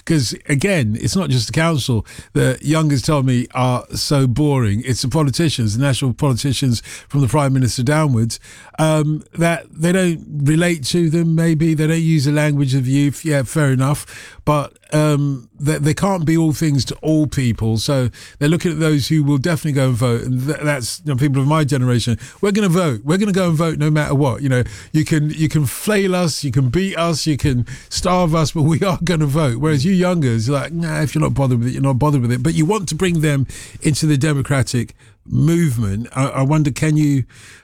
because again, it's not just the council that youngers tell me are so boring. It's the politicians, the national politicians from the Prime Minister downwards, that they don't relate to them. Maybe they don't use the language of youth. Yeah, fair enough. But they can't be all things to all people. So they're looking at those who will definitely go and vote. And that's, you know, people of my generation. We're going to vote. We're going to go and vote no matter what. You know, you can flail us, you can beat us, you can starve us, but we are going to vote. Whereas you youngers, you're like, nah, if you're not bothered with it, you're not bothered with it. But you want to bring them into the democratic movement. I wonder, can you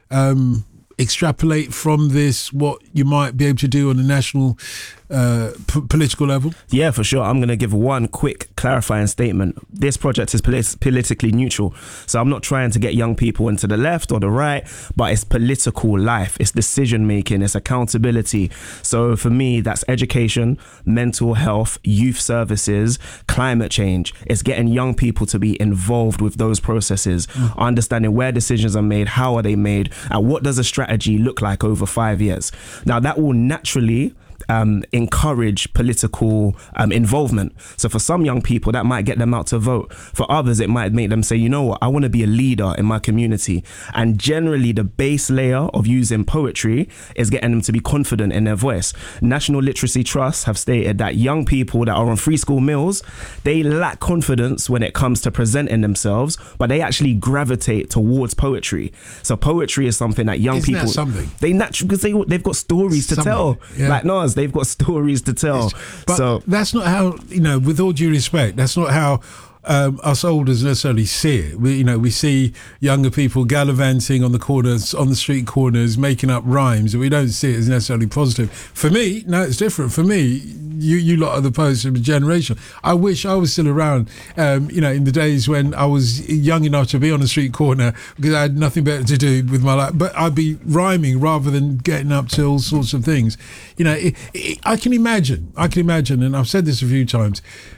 extrapolate from this what you might be able to do on a national political level? Yeah, for sure. I'm going to give one quick clarifying statement. This project is politically neutral. So I'm not trying to get young people into the left or the right, but it's political life. It's decision making. It's accountability. So for me, that's education, mental health, youth services, climate change. It's getting young people to be involved with those processes, understanding where decisions are made, how are they made, and what does a strategy look like over 5 years. Now, that will naturally encourage political involvement. So for some young people, that might get them out to vote. For others, it might make them say, you know what, I want to be a leader in my community. And generally, the base layer of using poetry is getting them to be confident in their voice. National Literacy Trusts have stated that young people that are on free school meals, they lack confidence when it comes to presenting themselves, but they actually gravitate towards poetry. So poetry is something that young people, they naturally, because they've got stories to tell. Yeah. Like Nas, they've got stories to tell. But so that's not how, you know, with all due respect, that's not how us olders necessarily see it. We see younger people gallivanting on the corners, on the street corners, making up rhymes, and we don't see it as necessarily positive. For me, no, it's different. For me, you lot are the poets of the generation. I wish I was still around, in the days when I was young enough to be on a street corner because I had nothing better to do with my life. But I'd be rhyming rather than getting up to all sorts of things. You know, I can imagine, and I've said this a few times.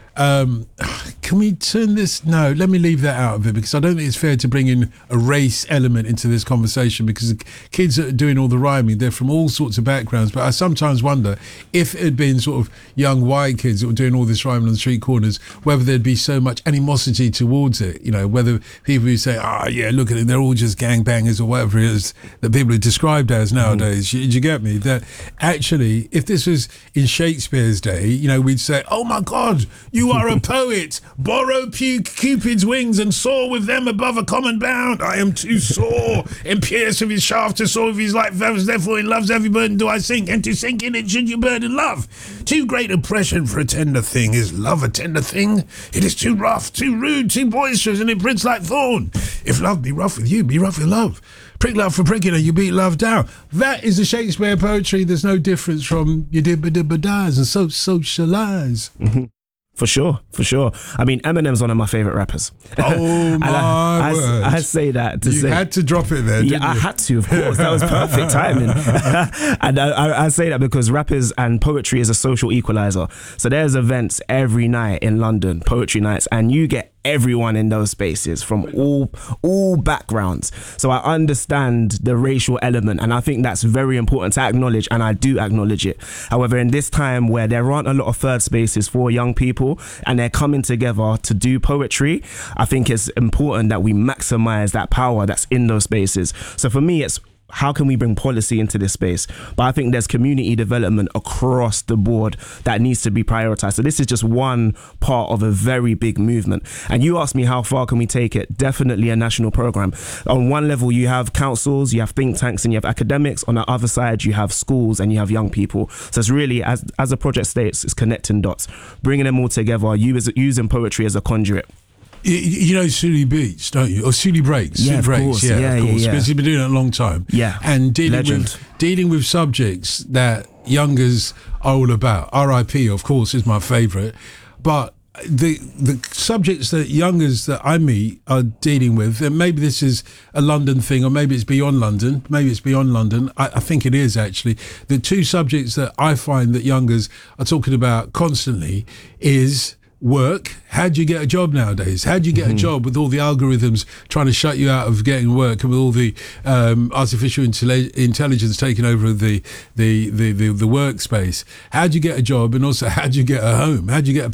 Can we turn this? No, let me leave that out of it, because I don't think it's fair to bring in a race element into this conversation, because the kids that are doing all the rhyming, they're from all sorts of backgrounds. But I sometimes wonder if it had been sort of young white kids that were doing all this rhyming on the street corners, whether there'd be so much animosity towards it. You know, whether people who say, yeah, look at it, they're all just gangbangers or whatever it is that people are described as nowadays. Do you get me? That actually, if this was in Shakespeare's day, you know, we'd say, oh my God, you are a poet. Borrow Cupid's wings and soar with them above a common bound. I am too sore, and pierce with his shaft to soar with his light feathers. Therefore in love's every burden do I sink, and to sink in it should you burden love. Too great oppression for a tender thing. Is love a tender thing? It is too rough, too rude, too boisterous, and it pricks like thorn. If love be rough with you, be rough with love. Prick love for pricking, and you beat love down. That is the Shakespeare poetry. There's no difference from you did-ba-did-ba-dies and so socialise. Mm-hmm. For sure. I mean, Eminem's one of my favourite rappers. Oh, my word. I say that to say... You had to drop it there, didn't you? I had to, of course. That was perfect timing. And I say that because rappers and poetry is a social equaliser. So there's events every night in London, poetry nights, and you get everyone in those spaces from all backgrounds. So I understand the racial element, and I think that's very important to acknowledge, and I do acknowledge it. However, in this time where there aren't a lot of third spaces for young people and they're coming together to do poetry, I think it's important that we maximize that power that's in those spaces. So for me, it's how can we bring policy into this space? But I think there's community development across the board that needs to be prioritized. So this is just one part of a very big movement. And you asked me how far can we take it? Definitely a national program. On one level, you have councils, you have think tanks, and you have academics. On the other side, you have schools and you have young people. So it's really, as the project states, it's connecting dots, bringing them all together, using poetry as a conduit. You know Suli Beats, don't you? Or Suli Breaks. Yeah, of course. Yeah, of course. Because he's been doing it a long time. Yeah. And dealing with subjects that youngers are all about. R.I.P. of course is my favourite. But the subjects that youngers that I meet are dealing with, and maybe this is a London thing, or maybe it's beyond London. I think it is actually. The two subjects that I find that youngers are talking about constantly is work. How do you get a job nowadays? How do you get a job with all the algorithms trying to shut you out of getting work, and with all the artificial intelligence taking over the workspace? How do you get a job, and also how do you get a home? How do you get a